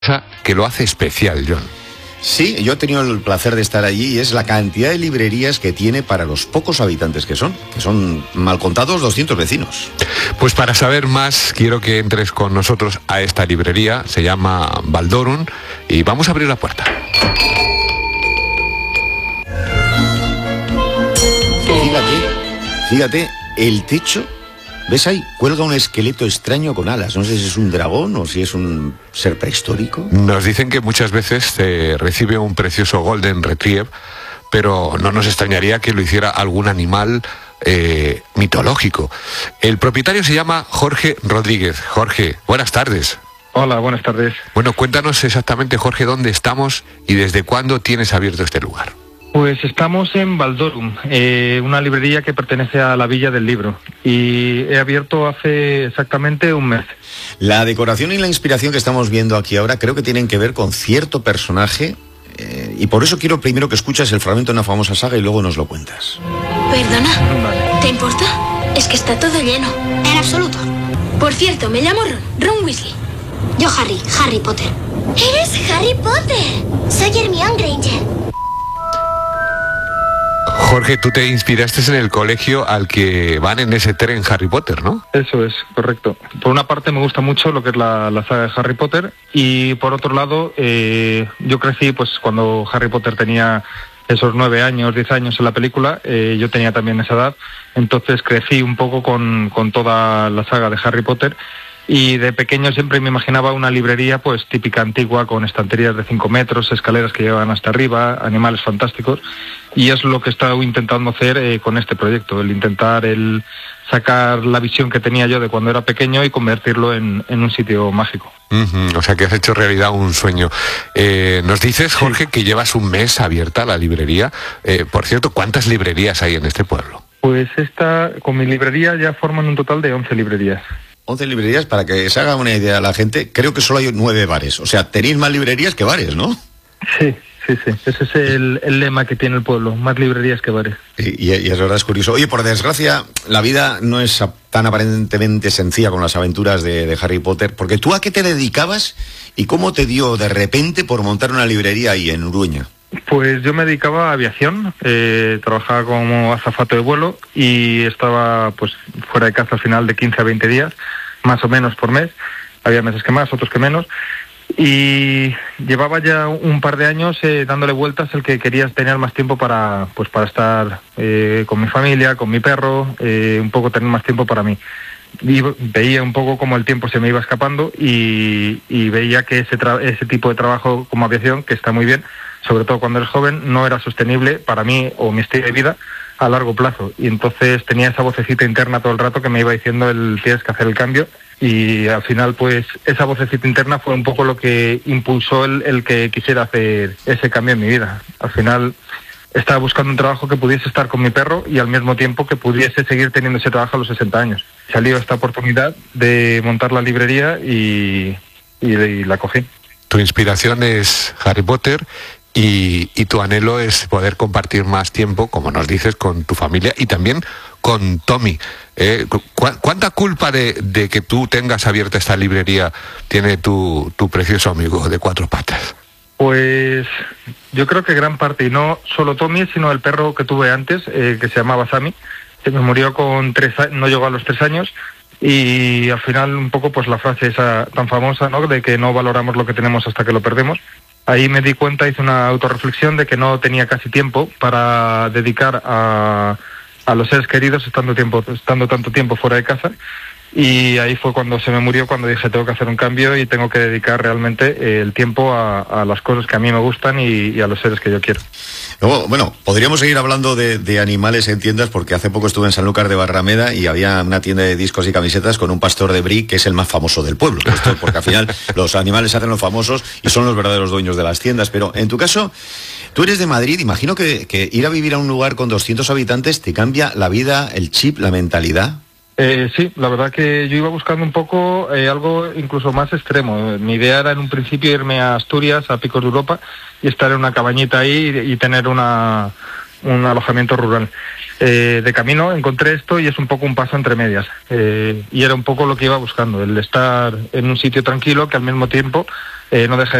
Que lo hace especial, John. Sí, yo he tenido el placer de estar allí y es la cantidad de librerías que tiene para los pocos habitantes que son mal contados 200 vecinos. Pues para saber más, quiero que entres con nosotros a esta librería, se llama Baldorum, y vamos a abrir la puerta. Fíjate, el techo, ¿ves ahí? Cuelga un esqueleto extraño con alas. No sé si es un dragón o si es un ser prehistórico. Nos dicen que muchas veces se recibe un precioso Golden Retriever, pero no nos extrañaría que lo hiciera algún animal mitológico. El propietario se llama Jorge Rodríguez. Jorge, buenas tardes. Hola, buenas tardes. Bueno, cuéntanos exactamente, Jorge, dónde estamos y desde cuándo tienes abierto este lugar. Pues estamos en Baldorum, una librería que pertenece a la Villa del Libro, y he abierto hace exactamente un mes. La decoración y la inspiración que estamos viendo aquí ahora creo que tienen que ver con cierto personaje, y por eso quiero primero que escuches el fragmento de una famosa saga y luego nos lo cuentas. Perdona, ¿te importa? Es que está todo lleno. En absoluto. Por cierto, me llamo Ron Weasley. Yo Harry Potter. ¡Eres Harry Potter! Soy Hermione Granger. Jorge, tú te inspiraste en el colegio al que van en ese tren Harry Potter, ¿no? Eso es, correcto. Por una parte me gusta mucho lo que es la saga de Harry Potter, y por otro lado, yo crecí pues cuando Harry Potter tenía esos 9 años, 10 años en la película, yo tenía también esa edad, entonces crecí un poco con toda la saga de Harry Potter. Y de pequeño siempre me imaginaba una librería pues típica antigua, con estanterías de 5 metros, escaleras que llevan hasta arriba, animales fantásticos, y es lo que he estado intentando hacer con este proyecto, el sacar la visión que tenía yo de cuando era pequeño y convertirlo en un sitio mágico. O sea que has hecho realidad un sueño. Nos dices, Jorge, que llevas un mes abierta la librería. Por cierto, ¿cuántas librerías hay en este pueblo? Pues con mi librería ya forman un total de 11 librerías. 11 librerías, para que se haga una idea la gente, creo que solo hay 9 bares. O sea, tenéis más librerías que bares, ¿no? Sí. Ese es el lema que tiene el pueblo, más librerías que bares. Y es verdad, es curioso. Oye, por desgracia, la vida no es tan aparentemente sencilla con las aventuras de Harry Potter, porque ¿tú a qué te dedicabas y cómo te dio de repente por montar una librería ahí en Urueña? Pues yo me dedicaba a aviación, trabajaba como azafato de vuelo y estaba pues fuera de casa al final de 15 a 20 días, más o menos por mes. Había meses que más, otros que menos. Y llevaba ya un par de años dándole vueltas el que quería tener más tiempo para estar con mi familia, con mi perro, un poco tener más tiempo para mí. Y veía un poco como el tiempo se me iba escapando y veía que ese tipo de trabajo como aviación, que está muy bien, sobre todo cuando eres joven, no era sostenible para mí o mi estilo de vida a largo plazo. Y entonces tenía esa vocecita interna todo el rato que me iba diciendo tienes que hacer el cambio. Y al final, pues, esa vocecita interna fue un poco lo que impulsó el que quisiera hacer ese cambio en mi vida. Al final estaba buscando un trabajo que pudiese estar con mi perro y al mismo tiempo que pudiese seguir teniendo ese trabajo a los 60 años. Salió esta oportunidad de montar la librería y la cogí. Tu inspiración es Harry Potter y tu anhelo es poder compartir más tiempo, como nos dices, con tu familia y también con Tommy. ¿Cuánta culpa de que tú tengas abierta esta librería tiene tu precioso amigo de 4 patas? Pues yo creo que gran parte, y no solo Tommy, sino el perro que tuve antes, que se llamaba Sammy, que me murió con 3 años, no llegó a los 3 años, y al final un poco pues la frase esa tan famosa, ¿no?, de que no valoramos lo que tenemos hasta que lo perdemos. Ahí me di cuenta, hice una autorreflexión de que no tenía casi tiempo para dedicar a los seres queridos estando tanto tiempo fuera de casa, y ahí fue cuando se me murió, cuando dije tengo que hacer un cambio y tengo que dedicar realmente el tiempo a las cosas que a mí me gustan y a los seres que yo quiero. Luego, bueno, podríamos seguir hablando de animales en tiendas, porque hace poco estuve en Sanlúcar de Barrameda y había una tienda de discos y camisetas con un pastor de Brie que es el más famoso del pueblo, porque al final los animales se hacen los famosos y son los verdaderos dueños de las tiendas. Pero en tu caso, tú eres de Madrid, imagino que ir a vivir a un lugar con 200 habitantes te cambia la vida, el chip, la mentalidad. Sí, la verdad que yo iba buscando un poco algo incluso más extremo. Mi idea era en un principio irme a Asturias, a Picos de Europa, y estar en una cabañita ahí y tener una un alojamiento rural. De camino encontré esto y es un poco un paso entre medias. Y era un poco lo que iba buscando, el estar en un sitio tranquilo que al mismo tiempo no deja